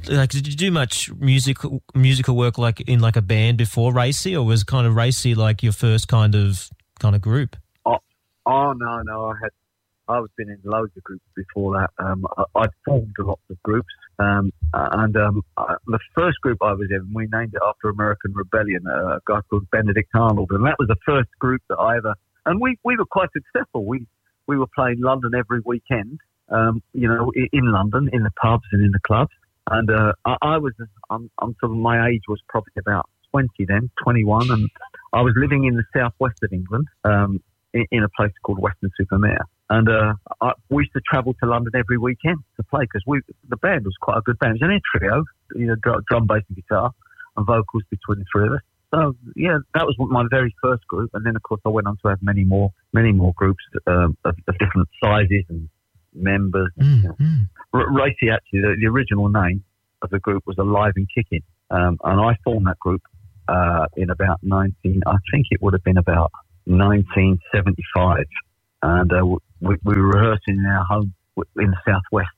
did you do much musical work like in like a band before Racy, or was kind of Racy like your first kind of group? Oh no, I was been in loads of groups before that. I'd formed lots of groups, and the first group I was in, we named it after American Rebellion, a guy called Benedict Arnold, and that was the first group that I ever. And we were quite successful. We were playing London every weekend, in London, in the pubs and in the clubs. And I'm sort of, my age was probably about 20 then, 21, and I was living in the southwest of England, in a place called Weston-super-Mare. And we used to travel to London every weekend to play because the band was quite a good band. It was a trio, drum, bass and guitar and vocals between the three of us. So, yeah, that was my very first group. And then, of course, I went on to have many more groups of different sizes and members. Racy, actually, the original name of the group was Alive and Kicking. And I formed that group in about 1975. And we were rehearsing in our home in the southwest.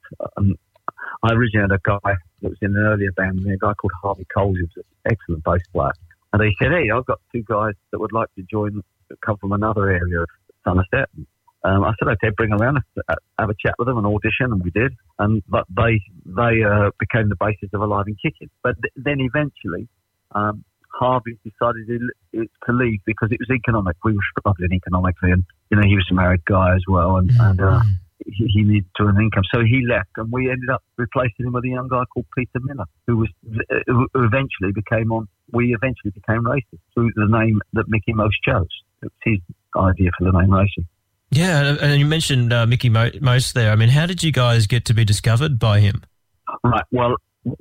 I originally had a guy that was in an earlier band, a guy called Harvey Coles, who was an excellent bass player. And he said, "Hey, I've got two guys that would like to join, come from another area of Somerset." I said, "Okay, bring them around, have a chat with them and audition," and we did. But they became the basis of Alive and Kicking. But then eventually, Harvey decided to leave because it was economic. We were struggling economically, and he was a married guy as well, and he needed to earn income, so he left, and we ended up replacing him with a young guy called Peter Miller, who eventually became Racy through the name that Mickey Most chose. It was his idea for the name Racy. Yeah, and you mentioned Mickey Most there. I mean, how did you guys get to be discovered by him? Right. Well,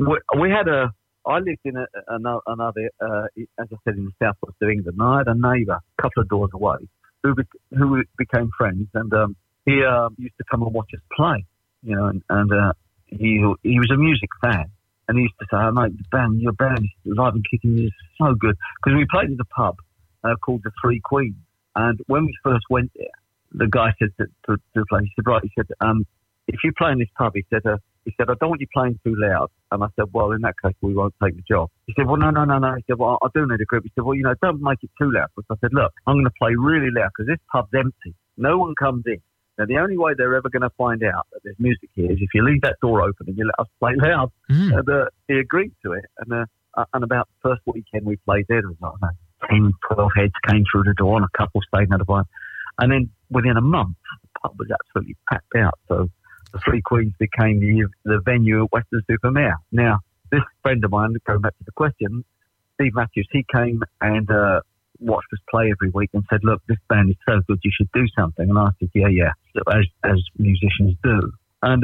I lived in another, as I said, in the southwest of England. And I had a neighbour a couple of doors away who became friends, and he used to come and watch us play, and he was a music fan, and he used to say, "Oh, mate, your band is Alive and Kicking is so good," because we played at a pub called the Three Queens, and when we first went there, the guy said to the place, he said, "Right," he said, "if you play in this pub," he said, "I don't want you playing too loud." And I said, "Well, in that case, we won't take the job." He said, "Well, no." He said, "Well, I do need a group." He said, "Well, don't make it too loud." Because I said, "Look, I'm going to play really loud because this pub's empty. No one comes in. Now, the only way they're ever going to find out that there's music here is if you leave that door open and you let us play loud." And he agreed to it. And about the first weekend we played there, there was like 10, 12 heads came through the door and a couple stayed in the bar. And then within a month, the pub was absolutely packed out. So the Three Queens became the venue at Weston-super-Mare. Now, this friend of mine, going back to the question, Steve Matthews, he came and watched us play every week and said, "Look, this band is so good, you should do something." And I said, yeah, as musicians do. And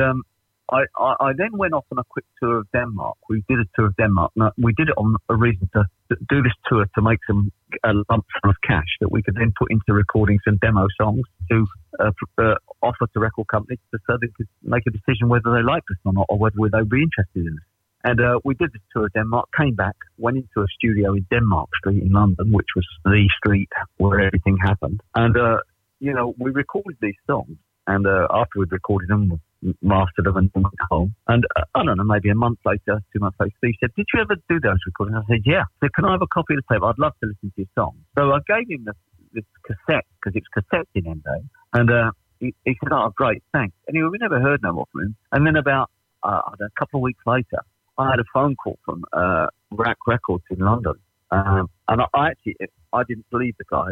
I then went off on a quick tour of Denmark. We did a tour of Denmark. Now, we did it on a reason to do this tour to make a lump sum of cash that we could then put into recording some demo songs to offer to record companies so they could make a decision whether they liked us or not, or whether they'd be interested in us. And we did this tour of Denmark, came back, went into a studio in Denmark Street in London, which was the street where everything happened. And, we recorded these songs. And after we'd recorded them, we mastered them and went home. And I don't know, maybe a month later, 2 months later, he said, "Did you ever do those recordings?" I said, "Yeah." He said, "Can I have a copy of the tape? I'd love to listen to your song." So I gave him this cassette, because it was cassettes in them days. And he said, "Oh, great, thanks." Anyway, we never heard no more from him. And then about a couple of weeks later, I had a phone call from Rack Records in London. And I didn't believe the guy.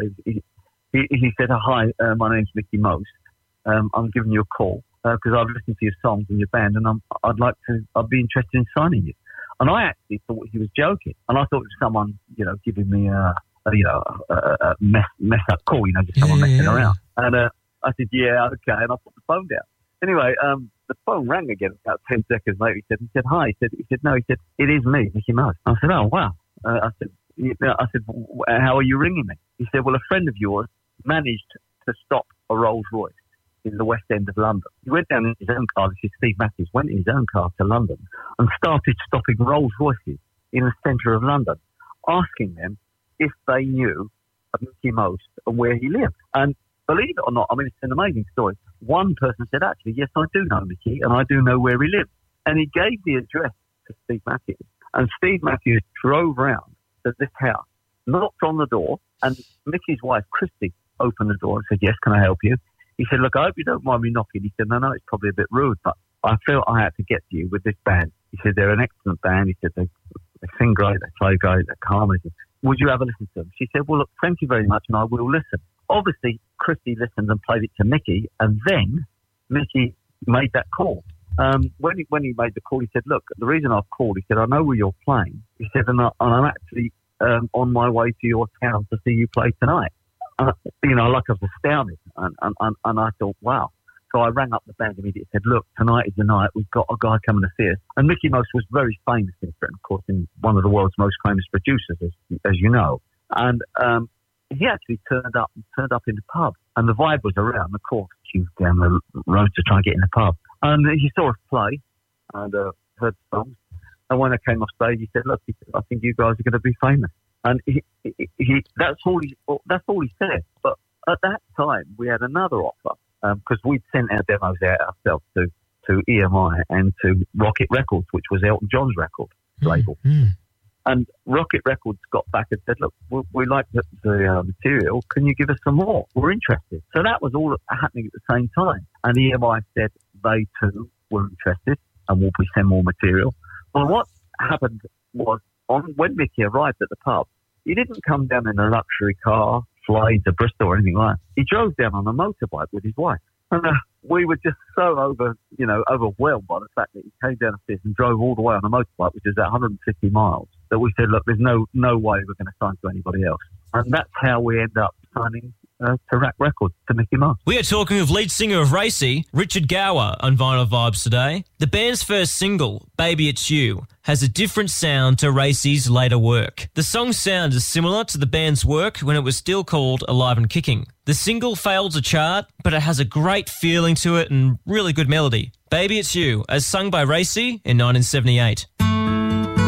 He said, "Hi, my name's Mickey Most. I'm giving you a call because I've listened to your songs and your band, and I'd be interested in signing you." And I actually thought he was joking, and I thought it was someone, giving me a mess up call, just someone messing around. And I said, "Yeah, okay," and I put the phone down. Anyway, the phone rang again about 10 seconds later. He said, "Hi." He said, "No." He said, "It is me, Mickey Most." I said, "Oh, wow." I said, "How are you ringing me?" He said, "Well, a friend of yours managed to stop a Rolls Royce in the West End of London. He went down in his own car," this is Steve Matthews, went in his own car to London and started stopping Rolls Royces in the centre of London, asking them if they knew of Mickey Most and where he lived. And believe it or not, I mean, it's an amazing story. One person said, "Actually, yes, I do know Mickey, and I do know where he lives." And he gave the address to Steve Matthews. And Steve Matthews drove round to this house, knocked on the door, and Mickey's wife, Christy, opened the door and said, "Yes, can I help you?" He said, "Look, I hope you don't mind me knocking." He said, "No, it's probably a bit rude, but I felt I had to get to you with this band." He said, "They're an excellent band." He said, they sing great, they play great, they're calm. He said, "Would you ever listen to them?" She said, "Well, look, thank you very much, and I will listen." Obviously, Christy listened and played it to Mickey, and then Mickey made that call. When he made the call, he said, "Look, the reason I've called," he said, "I know where you're playing." He said, and I'm actually on my way to your town to see you play tonight." Like I was astounded, and I thought, wow. So I rang up the band immediately and said, "Look, tonight is the night. We've got a guy coming to see us." And Mickey Most was very famous in Britain, of course, in one of the world's most famous producers, as you know. And he actually turned up in the pub, and the vibe was around. Of course, he was down the road to try and get in the pub. And he saw us play and heard songs. And when I came off stage, he said, "Look, I think you guys are going to be famous." And that's all he said. But at that time, we had another offer because we'd sent our demos out ourselves to EMI and to Rocket Records, which was Elton John's record label. And Rocket Records got back and said, "Look, we like the material. Can you give us some more? We're interested." So that was all happening at the same time. And EMI said they too were interested and will be send more material. Well, what happened was when Mickey arrived at the pub, he didn't come down in a luxury car, fly to Bristol or anything like that. He drove down on a motorbike with his wife. And we were just so overwhelmed by the fact that he came down the stairs and drove all the way on a motorbike, which is 150 miles, that we said, "Look, there's no way we're going to sign to anybody else." And that's how we end up signing to Rack Records, to Mickey Most. We are talking with lead singer of Racy, Richard Gower, on Vinyl Vibes today. The band's first single, Baby It's You, has a different sound to Racy's later work. The song's sound is similar to the band's work when it was still called Alive and Kicking. The single failed to chart, but it has a great feeling to it and really good melody. Baby It's You, as sung by Racy in 1978.